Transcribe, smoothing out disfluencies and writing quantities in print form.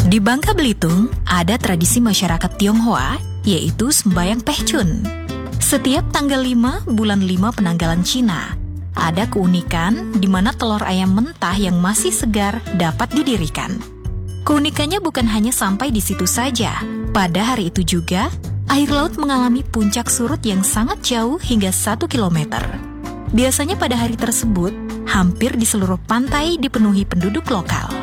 Di Bangka Belitung, ada tradisi masyarakat Tionghoa, yaitu sembahyang Pehcun. Setiap tanggal 5 bulan 5 penanggalan Cina, ada keunikan di mana telur ayam mentah yang masih segar dapat didirikan. Keunikannya bukan hanya sampai di situ saja. Pada hari itu juga, air laut mengalami puncak surut yang sangat jauh hingga 1 kilometer. Biasanya pada hari tersebut, hampir di seluruh pantai dipenuhi penduduk lokal.